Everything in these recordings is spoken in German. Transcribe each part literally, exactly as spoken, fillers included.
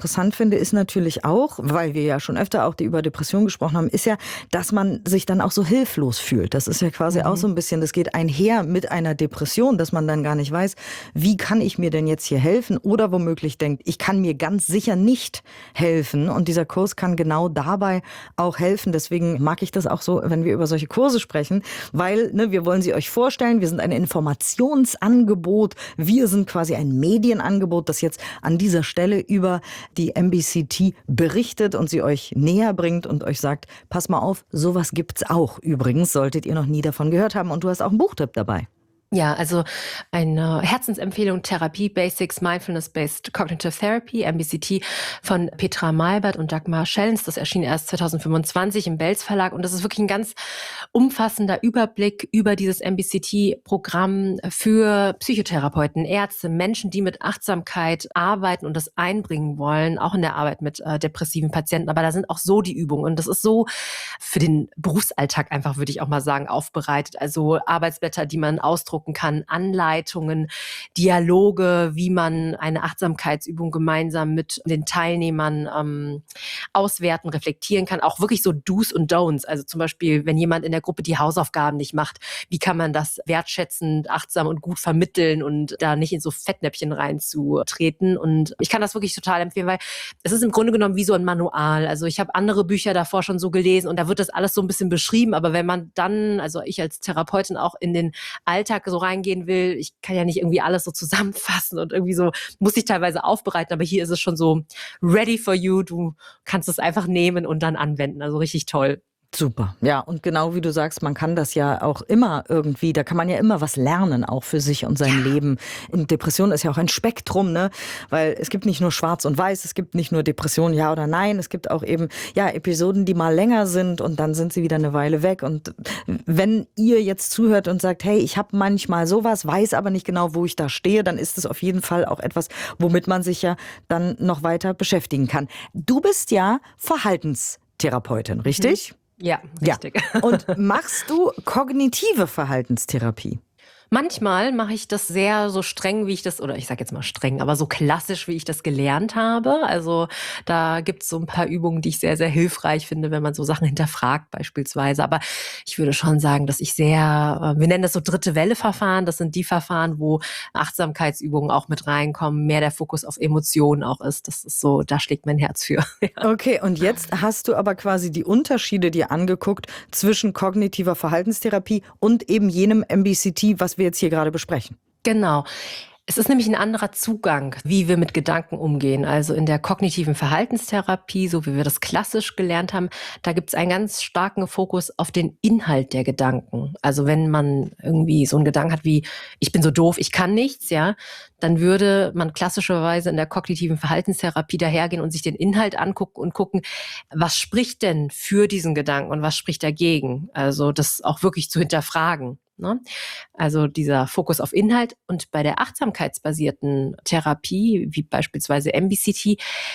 interessant finde, ist natürlich auch, weil wir ja schon öfter auch die über Depressionen gesprochen haben, ist ja, dass man sich dann auch so hilflos fühlt. Das ist ja quasi mhm. auch so ein bisschen, das geht einher mit einer Depression, dass man dann gar nicht weiß, wie kann ich mir denn jetzt hier helfen? Oder womöglich denkt, ich kann mir ganz sicher nicht helfen. Und dieser Kurs kann genau dabei auch helfen. Deswegen mag ich das auch so, wenn wir über solche Kurse sprechen, weil ne, wir wollen sie euch vorstellen. Wir sind ein Informationsangebot. Wir sind quasi ein Medienangebot, das jetzt an dieser Stelle über die M B C T berichtet und sie euch näher bringt und euch sagt, pass mal auf, sowas gibt's auch übrigens, solltet ihr noch nie davon gehört haben. Und du hast auch einen Buchtipp dabei. Ja, also eine Herzensempfehlung, Therapie Basics, Mindfulness-Based Cognitive Therapy, M B C T von Petra Malbert und Dagmar Schellens. Das erschien erst zwanzig fünfundzwanzig im Belz Verlag und das ist wirklich ein ganz umfassender Überblick über dieses M B C T-Programm für Psychotherapeuten, Ärzte, Menschen, die mit Achtsamkeit arbeiten und das einbringen wollen, auch in der Arbeit mit äh, depressiven Patienten. Aber da sind auch so die Übungen und das ist so für den Berufsalltag einfach, würde ich auch mal sagen, aufbereitet. Also Arbeitsblätter, die man ausdrucken kann, Anleitungen, Dialoge, wie man eine Achtsamkeitsübung gemeinsam mit den Teilnehmern ähm, auswerten, reflektieren kann. Auch wirklich so Do's und Don'ts. Also zum Beispiel, wenn jemand in der Gruppe die Hausaufgaben nicht macht, wie kann man das wertschätzend, achtsam und gut vermitteln und da nicht in so Fettnäpfchen reinzutreten. Und ich kann das wirklich total empfehlen, weil es ist im Grunde genommen wie so ein Manual. Also ich habe andere Bücher davor schon so gelesen und da wird das alles so ein bisschen beschrieben. Aber wenn man dann, also ich als Therapeutin auch in den Alltag so reingehen will, ich kann ja nicht irgendwie alles so zusammenfassen und irgendwie so, muss ich teilweise aufbereiten, aber hier ist es schon so ready for you, du kannst es einfach nehmen und dann anwenden, also richtig toll. Super, ja, und genau wie du sagst, man kann das ja auch immer irgendwie, da kann man ja immer was lernen, auch für sich und sein ja. Leben. Und Depression ist ja auch ein Spektrum, ne, weil es gibt nicht nur schwarz und weiß, es gibt nicht nur Depression, ja oder nein, es gibt auch eben, ja, Episoden, die mal länger sind und dann sind sie wieder eine Weile weg. Und wenn ihr jetzt zuhört und sagt, hey, ich habe manchmal sowas, weiß aber nicht genau, wo ich da stehe, dann ist es auf jeden Fall auch etwas, womit man sich ja dann noch weiter beschäftigen kann. Du bist ja Verhaltenstherapeutin, richtig? Mhm. Ja, richtig. Ja. Und machst du kognitive Verhaltenstherapie? Manchmal mache ich das sehr so streng, wie ich das, oder ich sage jetzt mal streng, aber so klassisch, wie ich das gelernt habe. Also da gibt es so ein paar Übungen, die ich sehr, sehr hilfreich finde, wenn man so Sachen hinterfragt beispielsweise. Aber ich würde schon sagen, dass ich sehr, wir nennen das so Dritte-Welle-Verfahren. Das sind die Verfahren, wo Achtsamkeitsübungen auch mit reinkommen, mehr der Fokus auf Emotionen auch ist. Das ist so, da schlägt mein Herz für. Ja. Okay, und jetzt hast du aber quasi die Unterschiede dir angeguckt zwischen kognitiver Verhaltenstherapie und eben jenem M B C T, was wir jetzt hier gerade besprechen. Genau. Es ist nämlich ein anderer Zugang, wie wir mit Gedanken umgehen. Also in der kognitiven Verhaltenstherapie, so wie wir das klassisch gelernt haben, da gibt es einen ganz starken Fokus auf den Inhalt der Gedanken. Also wenn man irgendwie so einen Gedanken hat wie, ich bin so doof, ich kann nichts, ja, dann würde man klassischerweise in der kognitiven Verhaltenstherapie dahergehen und sich den Inhalt angucken und gucken, was spricht denn für diesen Gedanken und was spricht dagegen? Also das auch wirklich zu hinterfragen. Ne? Also dieser Fokus auf Inhalt. Und bei der achtsamkeitsbasierten Therapie, wie beispielsweise M B C T,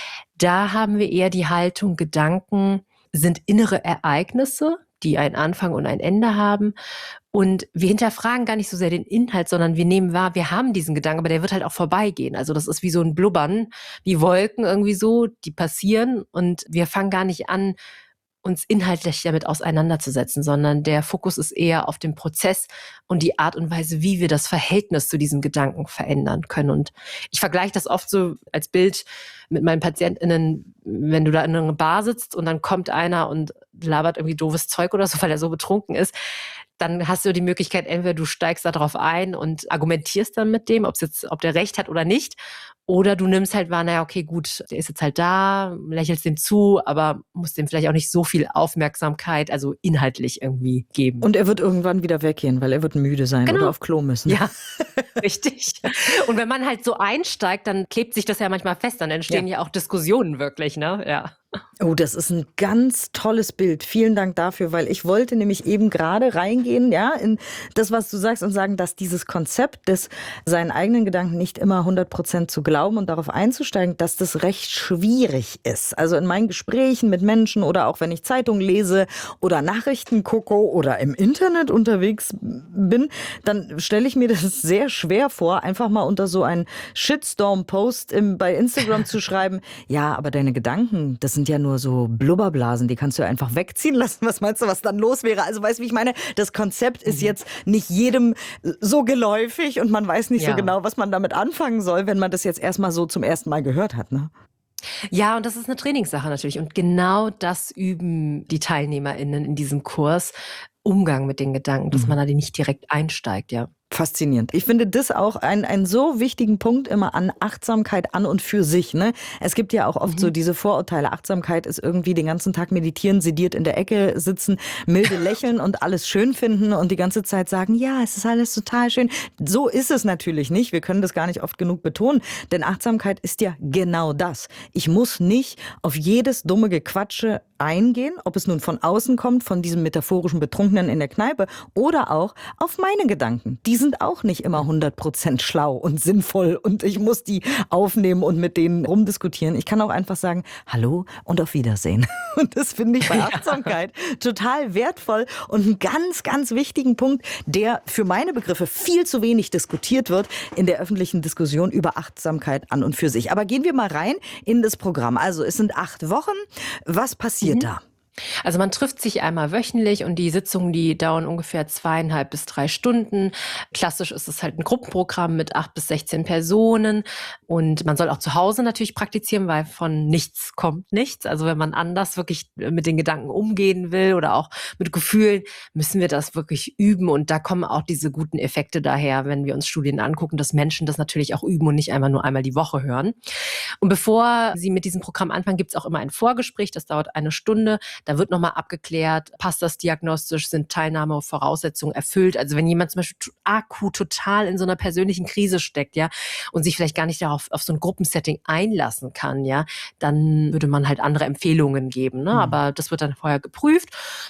da haben wir eher die Haltung, Gedanken sind innere Ereignisse, die einen Anfang und ein Ende haben. Und wir hinterfragen gar nicht so sehr den Inhalt, sondern wir nehmen wahr, wir haben diesen Gedanken, aber der wird halt auch vorbeigehen. Also das ist wie so ein Blubbern, wie Wolken irgendwie so, die passieren und wir fangen gar nicht an, uns inhaltlich damit auseinanderzusetzen, sondern der Fokus ist eher auf dem Prozess und die Art und Weise, wie wir das Verhältnis zu diesem Gedanken verändern können. Und ich vergleiche das oft so als Bild mit meinen PatientInnen, wenn du da in einer Bar sitzt und dann kommt einer und labert irgendwie doofes Zeug oder so, weil er so betrunken ist, dann hast du die Möglichkeit, entweder du steigst da drauf ein und argumentierst dann mit dem, ob's jetzt, ob der recht hat oder nicht, oder du nimmst halt wahr, naja, okay, gut, der ist jetzt halt da, lächelst dem zu, aber musst dem vielleicht auch nicht so viel Aufmerksamkeit, also inhaltlich irgendwie geben. Und er wird irgendwann wieder weggehen, weil er wird müde sein genau. oder auf Klo müssen. Ja, richtig. Und wenn man halt so einsteigt, dann klebt sich das ja manchmal fest, dann entstehen ja, ja auch Diskussionen wirklich, ne? Ja. Oh, das ist ein ganz tolles Bild. Vielen Dank dafür, weil ich wollte nämlich eben gerade reingehen, ja, in das, was du sagst und sagen, dass dieses Konzept des seinen eigenen Gedanken nicht immer hundert Prozent zu glauben und darauf einzusteigen, dass das recht schwierig ist. Also in meinen Gesprächen mit Menschen oder auch wenn ich Zeitungen lese oder Nachrichten gucke oder im Internet unterwegs bin, dann stelle ich mir das sehr schwer vor, einfach mal unter so einen Shitstorm-Post im, bei Instagram zu schreiben, ja, aber deine Gedanken, das sind ja nur so Blubberblasen, die kannst du ja einfach wegziehen lassen. Was meinst du, was dann los wäre? Also weißt du, wie ich meine? Das Konzept ist jetzt nicht jedem so geläufig und man weiß nicht Ja. so genau, was man damit anfangen soll, wenn man das jetzt erstmal so zum ersten Mal gehört hat, ne? Ja, und das ist eine Trainingssache natürlich. Und genau das üben die TeilnehmerInnen in diesem Kurs. Umgang mit den Gedanken, dass man da nicht direkt einsteigt, ja. Faszinierend. Ich finde das auch einen, einen so wichtigen Punkt immer an Achtsamkeit an und für sich. Ne? Es gibt ja auch oft so diese Vorurteile. Achtsamkeit ist irgendwie den ganzen Tag meditieren, sediert in der Ecke sitzen, milde lächeln und alles schön finden und die ganze Zeit sagen, ja, es ist alles total schön. So ist es natürlich nicht. Wir können das gar nicht oft genug betonen. Denn Achtsamkeit ist ja genau das. Ich muss nicht auf jedes dumme Gequatsche eingehen, ob es nun von außen kommt, von diesem metaphorischen Betrunkenen in der Kneipe oder auch auf meine Gedanken. Die sind auch nicht immer hundert Prozent schlau und sinnvoll und ich muss die aufnehmen und mit denen rumdiskutieren. Ich kann auch einfach sagen, hallo und auf Wiedersehen. Und das finde ich bei Achtsamkeit total wertvoll und einen ganz, ganz wichtigen Punkt, der für meine Begriffe viel zu wenig diskutiert wird in der öffentlichen Diskussion über Achtsamkeit an und für sich. Aber gehen wir mal rein in das Programm. Also es sind acht Wochen. Was passiert da? Also man trifft sich einmal wöchentlich und die Sitzungen, die dauern ungefähr zweieinhalb bis drei Stunden. Klassisch ist es halt ein Gruppenprogramm mit acht bis sechzehn Personen und man soll auch zu Hause natürlich praktizieren, weil von nichts kommt nichts. Also wenn man anders wirklich mit den Gedanken umgehen will oder auch mit Gefühlen, müssen wir das wirklich üben und da kommen auch diese guten Effekte daher, wenn wir uns Studien angucken, dass Menschen das natürlich auch üben und nicht einmal nur einmal die Woche hören. Und bevor Sie mit diesem Programm anfangen, gibt es auch immer ein Vorgespräch, das dauert eine Stunde. Da wird nochmal abgeklärt, passt das diagnostisch, sind Teilnahmevoraussetzungen erfüllt. Also wenn jemand zum Beispiel akut total in so einer persönlichen Krise steckt, ja, und sich vielleicht gar nicht darauf auf so ein Gruppensetting einlassen kann, ja, dann würde man halt andere Empfehlungen geben. Ne? Mhm. Aber das wird dann vorher geprüft.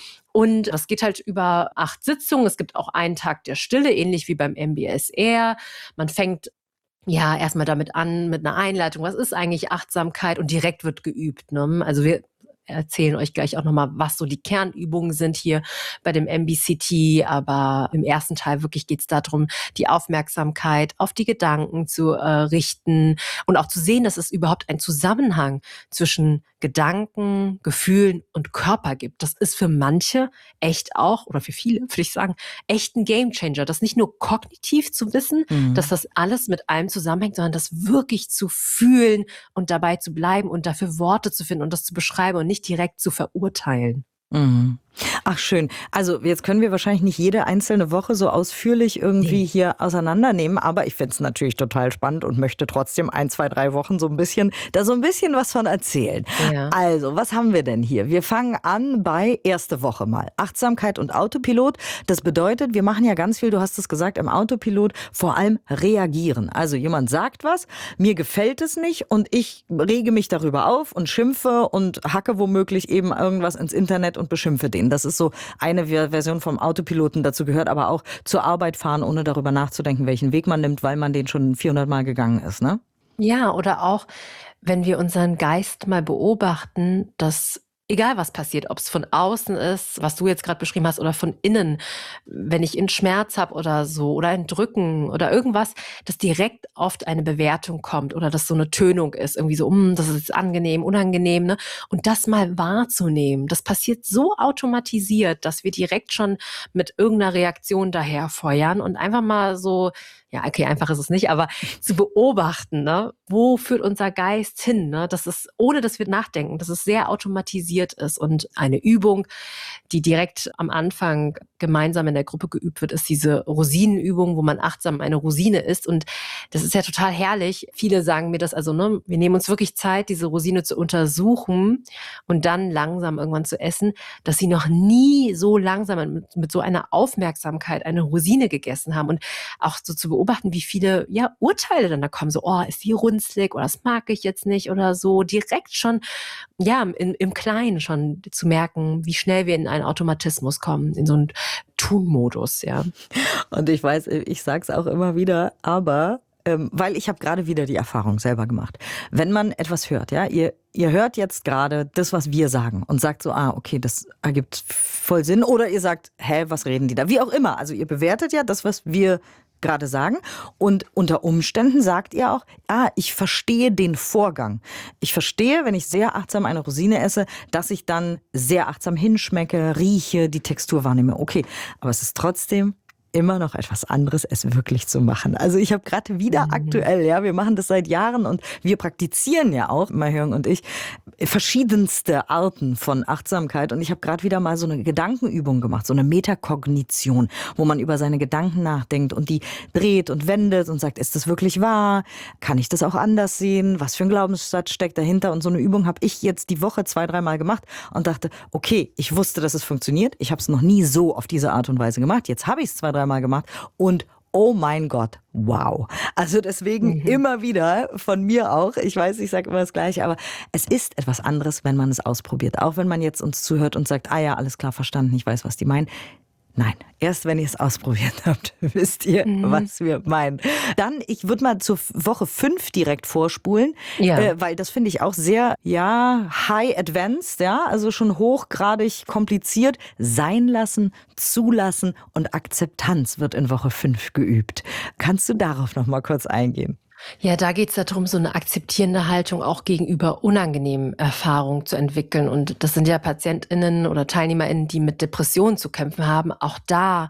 Und das geht halt über acht Sitzungen. Es gibt auch einen Tag der Stille, ähnlich wie beim M B S R. Man fängt ja erstmal damit an, mit einer Einleitung. Was ist eigentlich Achtsamkeit? Und direkt wird geübt. Ne? Also wir erzählen euch gleich auch nochmal, was so die Kernübungen sind hier bei dem M B C T. Aber im ersten Teil wirklich geht es darum, die Aufmerksamkeit auf die Gedanken zu äh, richten und auch zu sehen, dass es überhaupt einen Zusammenhang zwischen Gedanken, Gefühlen und Körper gibt. Das ist für manche echt auch, oder für viele, würde ich sagen, echt ein Gamechanger. Das nicht nur kognitiv zu wissen, mhm. dass das alles mit allem zusammenhängt, sondern das wirklich zu fühlen und dabei zu bleiben und dafür Worte zu finden und das zu beschreiben und nicht direkt zu verurteilen. Mhm. Ach schön. Also jetzt können wir wahrscheinlich nicht jede einzelne Woche so ausführlich irgendwie nee. hier auseinandernehmen, aber ich finde es natürlich total spannend und möchte trotzdem ein, zwei, drei Wochen so ein bisschen, da so ein bisschen was von erzählen. Ja. Also, was haben wir denn hier? Wir fangen an bei erste Woche mal. Achtsamkeit und Autopilot. Das bedeutet, wir machen ja ganz viel, du hast es gesagt, im Autopilot vor allem reagieren. Also jemand sagt was, mir gefällt es nicht und ich rege mich darüber auf und schimpfe und hacke womöglich eben irgendwas ins Internet und beschimpfe den. Das ist so eine Version vom Autopiloten. Dazu gehört aber auch zur Arbeit fahren, ohne darüber nachzudenken, welchen Weg man nimmt, weil man den schon vierhundert Mal gegangen ist, ne? Ja, oder auch, wenn wir unseren Geist mal beobachten, dass egal was passiert, ob es von außen ist, was du jetzt gerade beschrieben hast, oder von innen, wenn ich einen Schmerz habe oder so, oder ein Drücken oder irgendwas, dass direkt oft eine Bewertung kommt oder dass so eine Tönung ist, irgendwie so, um, das ist jetzt angenehm, unangenehm, ne? Und das mal wahrzunehmen, das passiert so automatisiert, dass wir direkt schon mit irgendeiner Reaktion daherfeuern und einfach mal so, ja, okay, einfach ist es nicht, aber zu beobachten, ne? Wo führt unser Geist hin, ne? Das ist, ohne dass wir nachdenken, dass es sehr automatisiert ist. Und eine Übung, die direkt am Anfang gemeinsam in der Gruppe geübt wird, ist diese Rosinenübung, wo man achtsam eine Rosine isst. Und das ist ja total herrlich. Viele sagen mir das, also, ne, wir nehmen uns wirklich Zeit, diese Rosine zu untersuchen und dann langsam irgendwann zu essen, dass sie noch nie so langsam mit, mit so einer Aufmerksamkeit eine Rosine gegessen haben. Und auch so zu beobachten, wie viele ja Urteile dann da kommen, so, oh, ist die runzlig oder das mag ich jetzt nicht oder so, direkt schon, ja, in, im Kleinen schon zu merken, wie schnell wir in einen Automatismus kommen, in so einen Tun-Modus, ja. Und ich weiß, ich sag's auch immer wieder, aber ähm, weil ich habe gerade wieder die Erfahrung selber gemacht. Wenn man etwas hört, ja, ihr, ihr hört jetzt gerade das, was wir sagen und sagt so, ah, okay, das ergibt voll Sinn. Oder ihr sagt, hä, was reden die da? Wie auch immer. Also ihr bewertet ja das, was wir gerade sagen. Und unter Umständen sagt ihr auch, ah, ich verstehe den Vorgang. Ich verstehe, wenn ich sehr achtsam eine Rosine esse, dass ich dann sehr achtsam hinschmecke, rieche, die Textur wahrnehme. Okay, aber es ist trotzdem immer noch etwas anderes, es wirklich zu machen. Also ich habe gerade wieder Mhm. aktuell, ja, wir machen das seit Jahren und wir praktizieren ja auch, Mahjong und ich, verschiedenste Arten von Achtsamkeit. Und ich habe gerade wieder mal so eine Gedankenübung gemacht, so eine Metakognition, wo man über seine Gedanken nachdenkt und die dreht und wendet und sagt, ist das wirklich wahr? Kann ich das auch anders sehen? Was für ein Glaubenssatz steckt dahinter? Und so eine Übung habe ich jetzt die Woche zwei, dreimal gemacht und dachte, okay, ich wusste, dass es funktioniert. Ich habe es noch nie so auf diese Art und Weise gemacht. Jetzt habe ich es zwei, dreimal mal gemacht und oh mein Gott, wow. Also deswegen Mhm. immer wieder von mir auch, ich weiß, ich sage immer das Gleiche, aber es ist etwas anderes, wenn man es ausprobiert. Auch wenn man jetzt uns zuhört und sagt, ah ja, alles klar, verstanden, ich weiß, was die meinen. Nein, erst wenn ihr es ausprobiert habt, wisst ihr, Mhm. was wir meinen. Dann, ich würde mal zur Woche fünf direkt vorspulen, Ja. äh, weil das finde ich auch sehr, ja, high advanced, ja, also schon hochgradig kompliziert. Sein lassen, zulassen und Akzeptanz wird in Woche fünf geübt. Kannst du darauf noch mal kurz eingehen? Ja, da geht es darum, so eine akzeptierende Haltung auch gegenüber unangenehmen Erfahrungen zu entwickeln. Und das sind ja PatientInnen oder TeilnehmerInnen, die mit Depressionen zu kämpfen haben. Auch da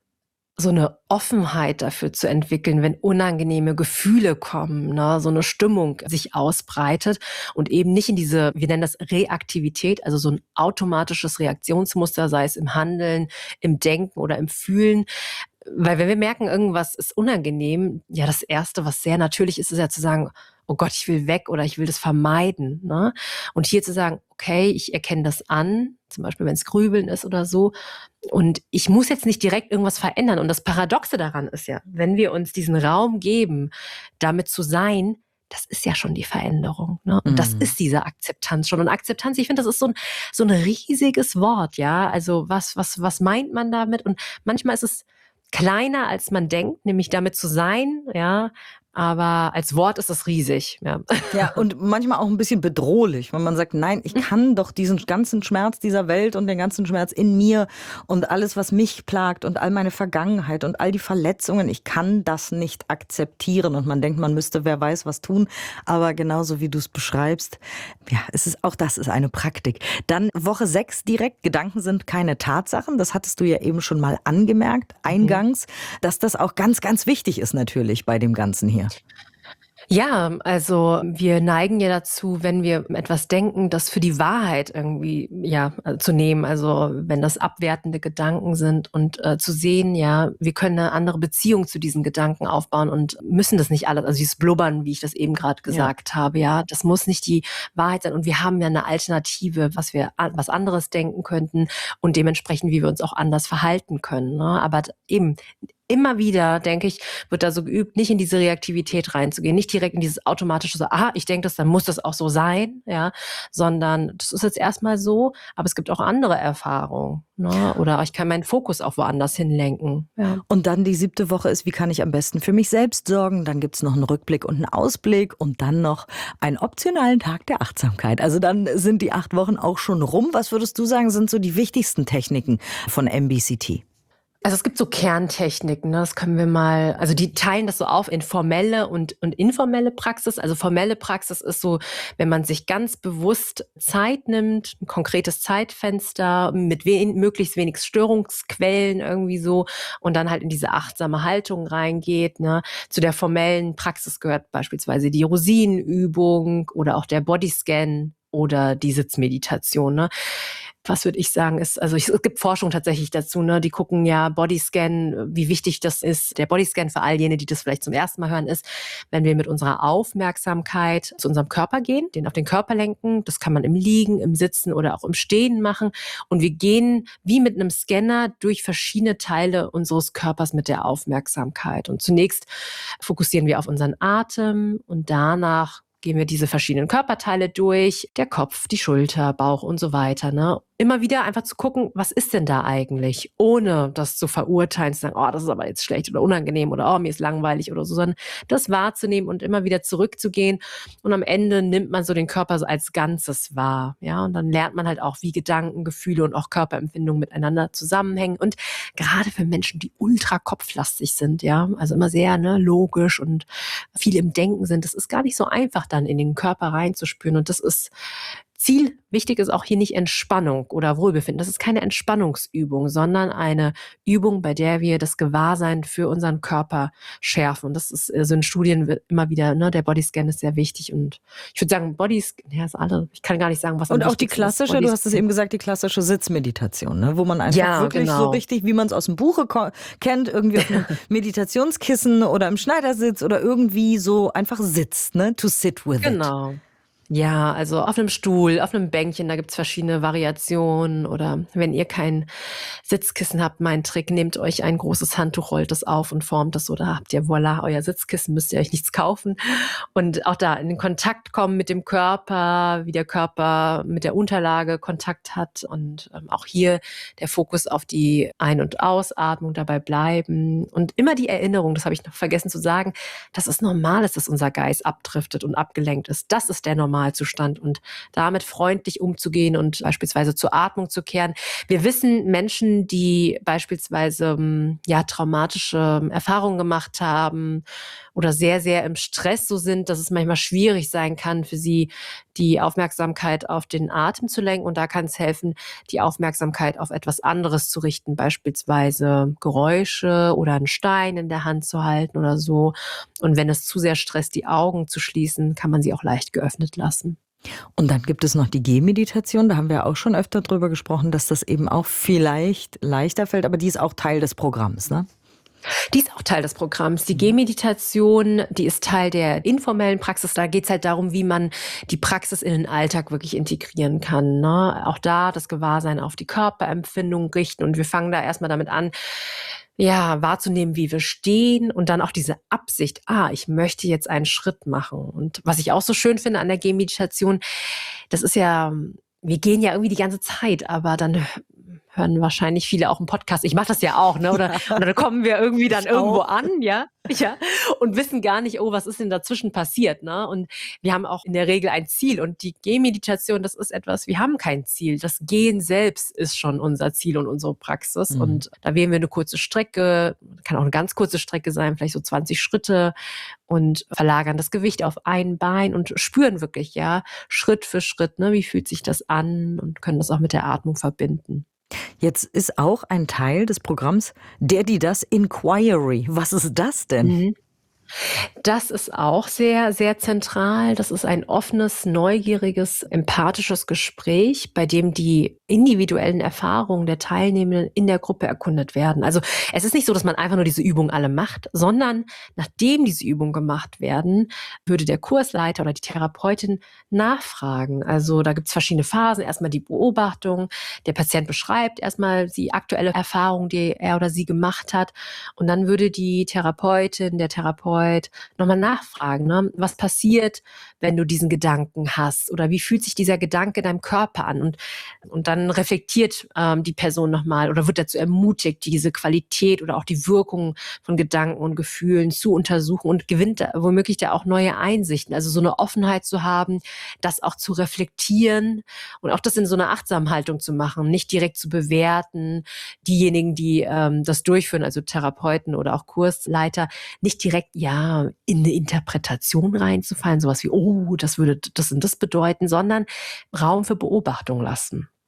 so eine Offenheit dafür zu entwickeln, wenn unangenehme Gefühle kommen, ne, so eine Stimmung sich ausbreitet und eben nicht in diese, wir nennen das Reaktivität, also so ein automatisches Reaktionsmuster, sei es im Handeln, im Denken oder im Fühlen. Weil wenn wir merken, irgendwas ist unangenehm, ja, das Erste, was sehr natürlich ist, ist ja zu sagen, oh Gott, ich will weg oder ich will das vermeiden. Ne? Und hier zu sagen, okay, ich erkenne das an, zum Beispiel wenn es Grübeln ist oder so, und ich muss jetzt nicht direkt irgendwas verändern. Und das Paradoxe daran ist ja, wenn wir uns diesen Raum geben, damit zu sein, das ist ja schon die Veränderung. Ne? Und das Mhm. ist diese Akzeptanz schon. Und Akzeptanz, ich finde, das ist so ein, so ein riesiges Wort, ja. Also was, was, was meint man damit? Und manchmal ist es kleiner, als man denkt, nämlich damit zu sein, ja. Aber als Wort ist es riesig, ja. Ja, und manchmal auch ein bisschen bedrohlich, wenn man sagt, nein, ich kann doch diesen ganzen Schmerz dieser Welt und den ganzen Schmerz in mir und alles, was mich plagt und all meine Vergangenheit und all die Verletzungen, ich kann das nicht akzeptieren. Und man denkt, man müsste, wer weiß, was tun. Aber genauso wie du es beschreibst, ja, es ist, auch das ist eine Praktik. Dann Woche sechs direkt, Gedanken sind keine Tatsachen. Das hattest du ja eben schon mal angemerkt, eingangs, dass das auch ganz, ganz wichtig ist natürlich bei dem Ganzen hier. Ja, also wir neigen ja dazu, wenn wir etwas denken, das für die Wahrheit irgendwie ja äh, zu nehmen. Also wenn das abwertende Gedanken sind und äh, zu sehen, ja, wir können eine andere Beziehung zu diesen Gedanken aufbauen und müssen das nicht alles, also dieses Blubbern, wie ich das eben gerade gesagt habe, ja, das muss nicht die Wahrheit sein. Und wir haben ja eine Alternative, was wir an- was anderes denken könnten und dementsprechend, wie wir uns auch anders verhalten können. Ne? Aber eben immer wieder, denke ich, wird da so geübt, nicht in diese Reaktivität reinzugehen, nicht direkt in dieses automatische, so, aha, ich denke das, dann muss das auch so sein, ja, sondern das ist jetzt erstmal so, aber es gibt auch andere Erfahrungen, ne? Oder ich kann meinen Fokus auch woanders hinlenken. Ja. Und dann die siebte Woche ist, wie kann ich am besten für mich selbst sorgen? Dann gibt's noch einen Rückblick und einen Ausblick und dann noch einen optionalen Tag der Achtsamkeit. Also dann sind die acht Wochen auch schon rum. Was würdest du sagen, sind so die wichtigsten Techniken von M B C T? Also es gibt so Kerntechniken, ne? Das können wir mal, also die teilen das so auf in formelle und, und informelle Praxis. Also formelle Praxis ist so, wenn man sich ganz bewusst Zeit nimmt, ein konkretes Zeitfenster mit wen, möglichst wenig Störungsquellen irgendwie so und dann halt in diese achtsame Haltung reingeht. Ne? Zu der formellen Praxis gehört beispielsweise die Rosinenübung oder auch der Bodyscan oder die Sitzmeditation. Ne? was würde ich sagen, ist, also ich, es gibt Forschung tatsächlich dazu, ne? Die gucken ja Bodyscan, wie wichtig das ist. Der Bodyscan für all jene, die das vielleicht zum ersten Mal hören, ist, wenn wir mit unserer Aufmerksamkeit zu unserem Körper gehen, den auf den Körper lenken. Das kann man im Liegen, im Sitzen oder auch im Stehen machen. Und wir gehen wie mit einem Scanner durch verschiedene Teile unseres Körpers mit der Aufmerksamkeit. Und zunächst fokussieren wir auf unseren Atem und danach gehen wir diese verschiedenen Körperteile durch, der Kopf, die Schulter, Bauch und so weiter, ne? Immer wieder einfach zu gucken, was ist denn da eigentlich, ohne das zu verurteilen, zu sagen, oh, das ist aber jetzt schlecht oder unangenehm oder oh, mir ist langweilig oder so, sondern das wahrzunehmen und immer wieder zurückzugehen. Und am Ende nimmt man so den Körper so als Ganzes wahr, ja? Und dann lernt man halt auch, wie Gedanken, Gefühle und auch Körperempfindungen miteinander zusammenhängen. Und gerade für Menschen, die ultra kopflastig sind, ja, also immer sehr, ne, logisch und viel im Denken sind, das ist gar nicht so einfach, dann in den Körper reinzuspüren. Und das ist Ziel. Wichtig ist auch hier nicht Entspannung oder Wohlbefinden. Das ist keine Entspannungsübung, sondern eine Übung, bei der wir das Gewahrsein für unseren Körper schärfen. Und das ist, also in Studien wird immer wieder, ne, der Bodyscan ist sehr wichtig. Und ich würde sagen, Bodyscan, ja, ist alle, ich kann gar nicht sagen, was am Und auch die wichtigsten ist. klassische, du hast es eben gesagt, die klassische Sitzmeditation, ne? Wo man einfach Ja, wirklich so genau. richtig, wie man es aus dem Buche ko- kennt, irgendwie auf einem Meditationskissen oder im Schneidersitz oder irgendwie so einfach sitzt, ne? To sit with it. Genau. Ja, also auf einem Stuhl, auf einem Bänkchen, da gibt's verschiedene Variationen. Oder wenn ihr kein Sitzkissen habt, mein Trick, nehmt euch ein großes Handtuch, rollt es auf und formt es so. Da habt ihr, voilà, euer Sitzkissen, müsst ihr euch nichts kaufen. Und auch da in den Kontakt kommen mit dem Körper, wie der Körper mit der Unterlage Kontakt hat. Und ähm, auch hier der Fokus auf die Ein- und Ausatmung, dabei bleiben. Und immer die Erinnerung, das habe ich noch vergessen zu sagen, dass es normal ist, dass unser Geist abdriftet und abgelenkt ist. Das ist der normale Zustand und damit freundlich umzugehen und beispielsweise zur Atmung zu kehren. Wir wissen, Menschen, die beispielsweise ja traumatische Erfahrungen gemacht haben oder sehr, sehr im Stress so sind, dass es manchmal schwierig sein kann für sie, die Aufmerksamkeit auf den Atem zu lenken. Und da kann es helfen, die Aufmerksamkeit auf etwas anderes zu richten, beispielsweise Geräusche oder einen Stein in der Hand zu halten oder so. Und wenn es zu sehr stresst, die Augen zu schließen, kann man sie auch leicht geöffnet lassen. Und dann gibt es noch die Gehmeditation, da haben wir auch schon öfter drüber gesprochen, dass das eben auch vielleicht leichter fällt, aber die ist auch Teil des Programms, ne? Die ist auch Teil des Programms. Die Gehmeditation, die ist Teil der informellen Praxis. Da geht es halt darum, wie man die Praxis in den Alltag wirklich integrieren kann, ne? Auch da das Gewahrsein auf die Körperempfindung richten. Und wir fangen da erstmal damit an, ja, wahrzunehmen, wie wir stehen und dann auch diese Absicht, ah, ich möchte jetzt einen Schritt machen. Und was ich auch so schön finde an der Gehmeditation, das ist ja, wir gehen ja irgendwie die ganze Zeit, aber dann hören wahrscheinlich viele auch einen Podcast. Ich mache das ja auch, ne? Oder, und dann kommen wir irgendwie dann Ich irgendwo auch. an, ja, ja, und wissen gar nicht, oh, was ist denn dazwischen passiert, ne? Und wir haben auch in der Regel ein Ziel. Und die Gehmeditation, das ist etwas, wir haben kein Ziel. Das Gehen selbst ist schon unser Ziel und unsere Praxis. Mhm. Und da wählen wir eine kurze Strecke, kann auch eine ganz kurze Strecke sein, vielleicht so zwanzig Schritte und verlagern das Gewicht auf ein Bein und spüren wirklich, ja, Schritt für Schritt, ne? Wie fühlt sich das an und können das auch mit der Atmung verbinden. Jetzt ist auch ein Teil des Programms der, die das Inquiry. Was ist das denn? Mhm. Das ist auch sehr, sehr zentral. Das ist ein offenes, neugieriges, empathisches Gespräch, bei dem die individuellen Erfahrungen der Teilnehmenden in der Gruppe erkundet werden. Also es ist nicht so, dass man einfach nur diese Übung alle macht, sondern nachdem diese Übungen gemacht werden, würde der Kursleiter oder die Therapeutin nachfragen. Also da gibt es verschiedene Phasen. Erstmal die Beobachtung. Der Patient beschreibt erstmal die aktuelle Erfahrung, die er oder sie gemacht hat. Und dann würde die Therapeutin, der Therapeut nochmal nachfragen, ne? Was passiert, wenn du diesen Gedanken hast? Oder wie fühlt sich dieser Gedanke in deinem Körper an? Und, und dann reflektiert ähm, die Person nochmal oder wird dazu ermutigt, diese Qualität oder auch die Wirkung von Gedanken und Gefühlen zu untersuchen und gewinnt da, womöglich da auch neue Einsichten. Also so eine Offenheit zu haben, das auch zu reflektieren und auch das in so einer achtsamen Haltung zu machen, nicht direkt zu bewerten. Diejenigen, die ähm, das durchführen, also Therapeuten oder auch Kursleiter, nicht direkt ja in eine Interpretation reinzufallen, sowas wie, oh, das würde das und das bedeuten, sondern Raum für Beobachtung lassen. Ja.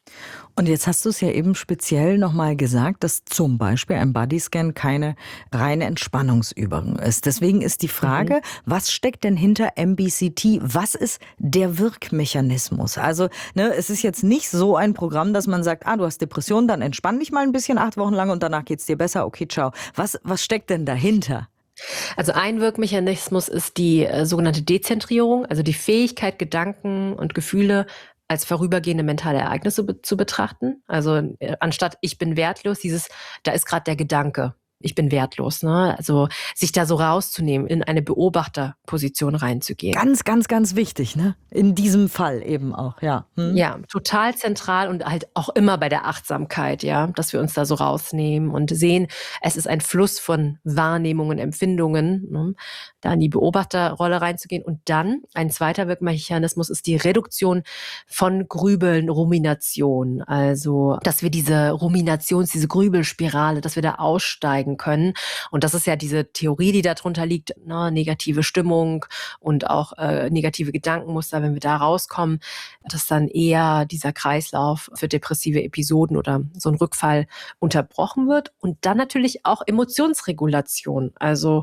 Und jetzt hast du es ja eben speziell nochmal gesagt, dass zum Beispiel ein Bodyscan keine reine Entspannungsübung ist. Deswegen ist die Frage, Mhm. was steckt denn hinter M B C T? Was ist der Wirkmechanismus? Also, ne, es ist jetzt nicht so ein Programm, dass man sagt, ah, du hast Depressionen, dann entspann dich mal ein bisschen acht Wochen lang und danach geht's dir besser. Okay, ciao. Was, was steckt denn dahinter? Also ein Wirkmechanismus ist die äh, sogenannte Dezentrierung, also die Fähigkeit, Gedanken und Gefühle als vorübergehende mentale Ereignisse be zu betrachten. Also äh, anstatt ich bin wertlos, dieses, da ist gerade der Gedanke, ich bin wertlos. Ne? Also sich da so rauszunehmen, in eine Beobachterposition reinzugehen. Ganz, ganz, ganz wichtig, ne? In diesem Fall eben auch, ja. Hm? Ja, total zentral und halt auch immer bei der Achtsamkeit, ja, dass wir uns da so rausnehmen und sehen, es ist ein Fluss von Wahrnehmungen, Empfindungen, ne, da in die Beobachterrolle reinzugehen. Und dann ein zweiter Wirkmechanismus ist die Reduktion von Grübeln, Rumination. Also, dass wir diese Ruminations-, diese Grübelspirale, dass wir da aussteigen können. Und das ist ja diese Theorie, die darunter liegt, ne, negative Stimmung und auch äh, negative Gedankenmuster, wenn wir da rauskommen, dass dann eher dieser Kreislauf für depressive Episoden oder so ein Rückfall unterbrochen wird. Und dann natürlich auch Emotionsregulation. Also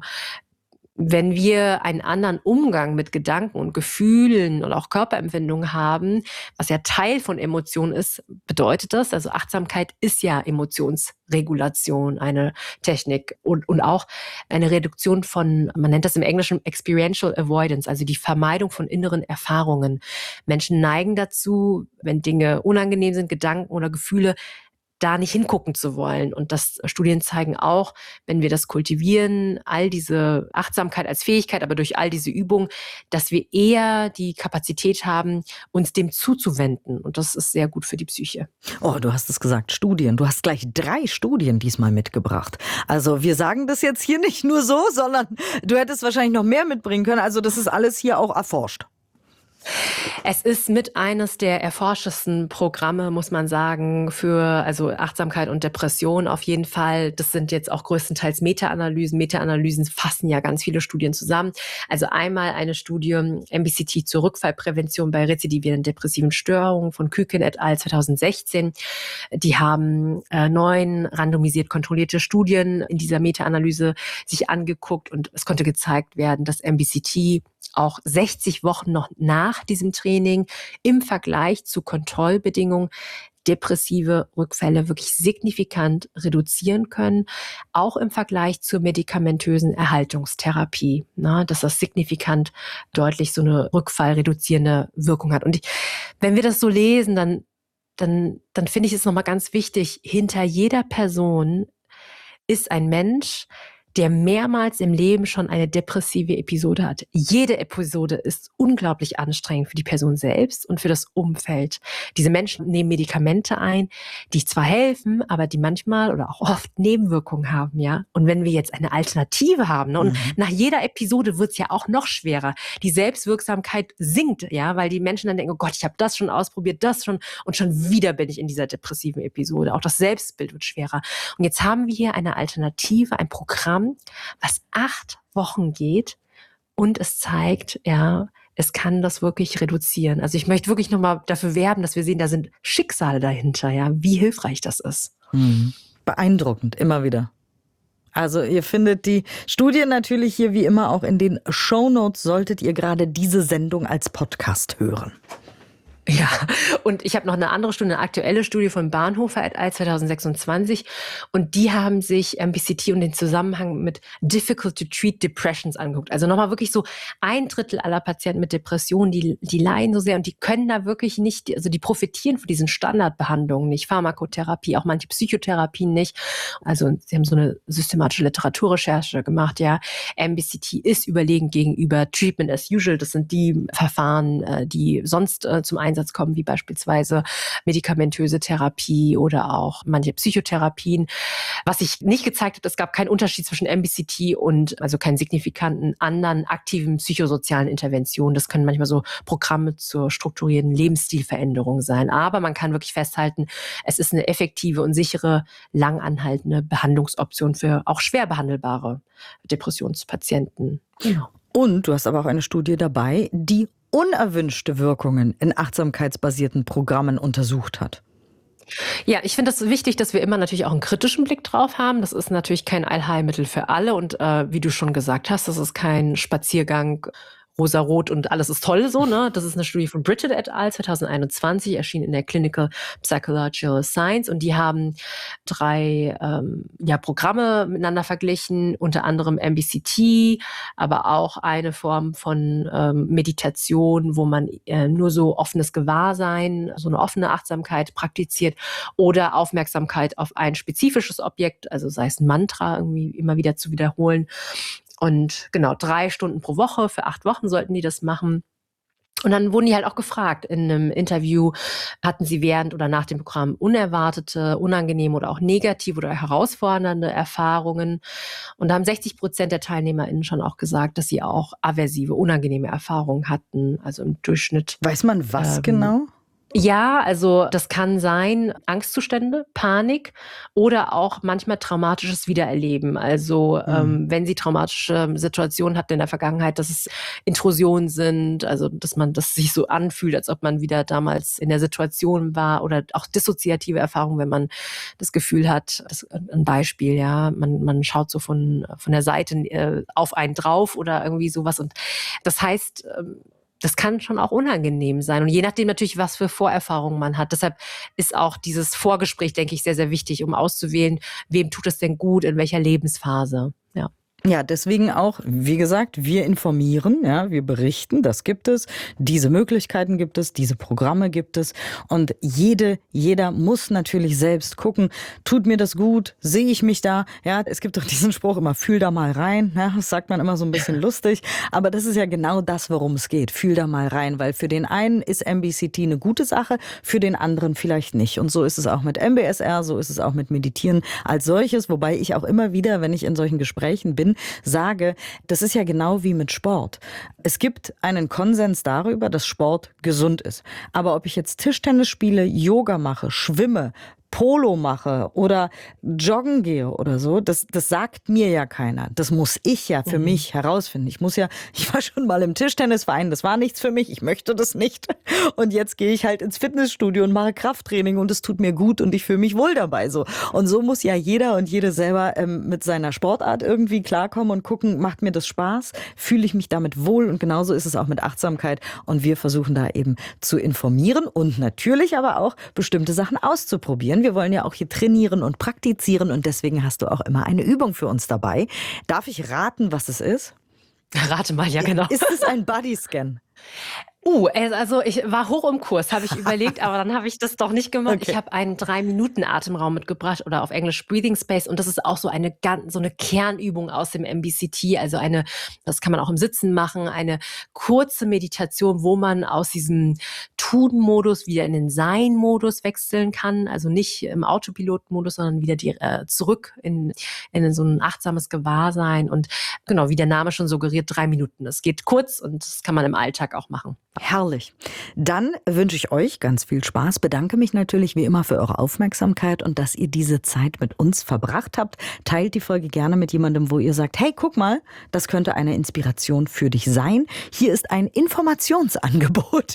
wenn wir einen anderen Umgang mit Gedanken und Gefühlen und auch Körperempfindungen haben, was ja Teil von Emotionen ist, bedeutet das, also Achtsamkeit ist ja Emotionsregulation, eine Technik und, und auch eine Reduktion von, man nennt das im Englischen Experiential Avoidance, also die Vermeidung von inneren Erfahrungen. Menschen neigen dazu, wenn Dinge unangenehm sind, Gedanken oder Gefühle, da nicht hingucken zu wollen. Und das Studien zeigen auch, wenn wir das kultivieren, all diese Achtsamkeit als Fähigkeit, aber durch all diese Übungen, dass wir eher die Kapazität haben, uns dem zuzuwenden. Und das ist sehr gut für die Psyche. Oh, du hast es gesagt, Studien. Du hast gleich drei Studien diesmal mitgebracht. Also wir sagen das jetzt hier nicht nur so, sondern du hättest wahrscheinlich noch mehr mitbringen können. Also das ist alles hier auch erforscht. Es ist mit eines der erforschtesten Programme, muss man sagen, für also Achtsamkeit und Depression auf jeden Fall. Das sind jetzt auch größtenteils Meta-Analysen. Meta-Analysen fassen ja ganz viele Studien zusammen. Also einmal eine Studie M B C T zur Rückfallprävention bei rezidivierenden depressiven Störungen von Küken et al. zweitausendsechzehn. Die haben äh, neun randomisiert kontrollierte Studien in dieser Meta-Analyse sich angeguckt und es konnte gezeigt werden, dass M B C T auch sechzig Wochen noch nach diesem Training im Vergleich zu Kontrollbedingungen depressive Rückfälle wirklich signifikant reduzieren können, auch im Vergleich zur medikamentösen Erhaltungstherapie, na, dass das signifikant deutlich so eine rückfallreduzierende Wirkung hat. Und ich, wenn wir das so lesen, dann, dann, dann finde ich es nochmal ganz wichtig, hinter jeder Person ist ein Mensch, der mehrmals im Leben schon eine depressive Episode hat. Jede Episode ist unglaublich anstrengend für die Person selbst und für das Umfeld. Diese Menschen nehmen Medikamente ein, die zwar helfen, aber die manchmal oder auch oft Nebenwirkungen haben, ja. Und wenn wir jetzt eine Alternative haben, ne, und mhm. nach jeder Episode wird's ja auch noch schwerer. Die Selbstwirksamkeit sinkt, ja, weil die Menschen dann denken, oh Gott, ich habe das schon ausprobiert, das schon und schon wieder bin ich in dieser depressiven Episode. Auch das Selbstbild wird schwerer. Und jetzt haben wir hier eine Alternative, ein Programm, was acht Wochen geht und es zeigt, ja, es kann das wirklich reduzieren. Also ich möchte wirklich nochmal dafür werben, dass wir sehen, da sind Schicksale dahinter, ja, wie hilfreich das ist. Hm. Beeindruckend, immer wieder. Also ihr findet die Studien natürlich hier wie immer auch in den Shownotes, solltet ihr gerade diese Sendung als Podcast hören. Ja, und ich habe noch eine andere Studie, eine aktuelle Studie von Bahnhofer et al. zweitausendsechsundzwanzig und die haben sich M B C T und den Zusammenhang mit difficult to treat depressions angeguckt. Also nochmal wirklich so ein Drittel aller Patienten mit Depressionen, die, die leiden so sehr und die können da wirklich nicht, also die profitieren von diesen Standardbehandlungen nicht, Pharmakotherapie, auch manche Psychotherapien nicht. Also sie haben so eine systematische Literaturrecherche gemacht, ja. M B C T ist überlegen gegenüber Treatment as usual. Das sind die Verfahren, die sonst zum Einsatz kommen, wie beispielsweise medikamentöse Therapie oder auch manche Psychotherapien. Was sich nicht gezeigt hat, es gab keinen Unterschied zwischen M B C T und also keinen signifikanten anderen aktiven psychosozialen Interventionen. Das können manchmal so Programme zur strukturierten Lebensstilveränderung sein. Aber man kann wirklich festhalten, es ist eine effektive und sichere, lang anhaltende Behandlungsoption für auch schwer behandelbare Depressionspatienten. Genau. Und du hast aber auch eine Studie dabei, die unerwünschte Wirkungen in achtsamkeitsbasierten Programmen untersucht hat. Ja, ich finde es wichtig, dass wir immer natürlich auch einen kritischen Blick drauf haben. Das ist natürlich kein Allheilmittel für alle und äh, wie du schon gesagt hast, das ist kein Spaziergang rosarot und alles ist toll so, ne? Das ist eine Studie von Bridget et al. zwanzig einundzwanzig, erschienen in der Clinical Psychological Science und die haben drei ähm, ja, Programme miteinander verglichen, unter anderem M B C T, aber auch eine Form von ähm, Meditation, wo man äh, nur so offenes Gewahrsein, so eine offene Achtsamkeit praktiziert oder Aufmerksamkeit auf ein spezifisches Objekt, also sei es ein Mantra irgendwie immer wieder zu wiederholen. Und genau, drei Stunden pro Woche, für acht Wochen sollten die das machen. Und dann wurden die halt auch gefragt in einem Interview, hatten sie während oder nach dem Programm unerwartete, unangenehme oder auch negative oder herausfordernde Erfahrungen. Und da haben sechzig Prozent der TeilnehmerInnen schon auch gesagt, dass sie auch aversive, unangenehme Erfahrungen hatten, also im Durchschnitt. Weiß man was ähm, genau? Ja, also das kann sein Angstzustände, Panik oder auch manchmal traumatisches Wiedererleben. Also Mhm. ähm, wenn sie traumatische Situationen hatten in der Vergangenheit, dass es Intrusionen sind, also dass man das sich so anfühlt, als ob man wieder damals in der Situation war oder auch dissoziative Erfahrungen, wenn man das Gefühl hat, das, ein Beispiel, ja, man, man schaut so von, von der Seite äh, auf einen drauf oder irgendwie sowas und das heißt, ähm, das kann schon auch unangenehm sein. Und je nachdem natürlich, was für Vorerfahrungen man hat. Deshalb ist auch dieses Vorgespräch, denke ich, sehr, sehr wichtig, um auszuwählen, wem tut es denn gut, in welcher Lebensphase. Ja. Ja, deswegen auch, wie gesagt, wir informieren, ja, wir berichten, das gibt es, diese Möglichkeiten gibt es, diese Programme gibt es und jede, jeder muss natürlich selbst gucken, tut mir das gut, sehe ich mich da, ja, es gibt doch diesen Spruch immer, fühl da mal rein, ja, das sagt man immer so ein bisschen lustig, aber das ist ja genau das, worum es geht, fühl da mal rein, weil für den einen ist M B C T eine gute Sache, für den anderen vielleicht nicht und so ist es auch mit M B S R, so ist es auch mit Meditieren als solches, wobei ich auch immer wieder, wenn ich in solchen Gesprächen bin, sage, das ist ja genau wie mit Sport. Es gibt einen Konsens darüber, dass Sport gesund ist. Aber ob ich jetzt Tischtennis spiele, Yoga mache, schwimme, Polo mache oder joggen gehe oder so, das, das sagt mir ja keiner. Das muss ich ja für mhm. mich herausfinden. Ich muss ja, ich war schon mal im Tischtennisverein, das war nichts für mich, ich möchte das nicht. Und jetzt gehe ich halt ins Fitnessstudio und mache Krafttraining und es tut mir gut und ich fühle mich wohl dabei. So. Und so muss ja jeder und jede selber ähm, mit seiner Sportart irgendwie klarkommen und gucken, macht mir das Spaß, fühle ich mich damit wohl und genauso ist es auch mit Achtsamkeit und wir versuchen da eben zu informieren und natürlich aber auch bestimmte Sachen auszuprobieren. Wir wollen ja auch hier trainieren und praktizieren und deswegen hast du auch immer eine Übung für uns dabei. Darf ich raten, was es ist? Rate mal, ja genau. Ist es ein Bodyscan? Uh, also ich war hoch im Kurs, habe ich überlegt, aber dann habe ich das doch nicht gemacht. Okay. Ich habe einen drei Minuten Atemraum mitgebracht oder auf Englisch Breathing Space und das ist auch so eine so eine Kernübung aus dem M B C T, also eine, das kann man auch im Sitzen machen, eine kurze Meditation, wo man aus diesem Tun-Modus wieder in den Sein-Modus wechseln kann, also nicht im Autopilot-Modus, sondern wieder die, äh, zurück in, in so ein achtsames Gewahrsein und genau, wie der Name schon suggeriert, drei Minuten. Es geht kurz und das kann man im Alltag auch machen. Herrlich. Dann wünsche ich euch ganz viel Spaß, bedanke mich natürlich wie immer für eure Aufmerksamkeit und dass ihr diese Zeit mit uns verbracht habt. Teilt die Folge gerne mit jemandem, wo ihr sagt, hey, guck mal, das könnte eine Inspiration für dich sein. Hier ist ein Informationsangebot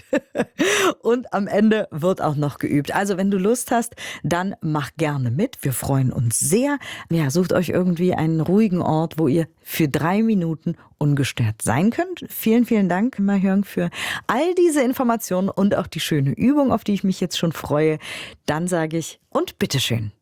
und am Ende wird auch noch geübt. Also wenn du Lust hast, dann mach gerne mit. Wir freuen uns sehr. Ja, sucht euch irgendwie einen ruhigen Ort, wo ihr für drei Minuten ungestört sein könnt. Vielen, vielen Dank, Mahjong, für all diese Informationen und auch die schöne Übung, auf die ich mich jetzt schon freue. Dann sage ich und bitteschön.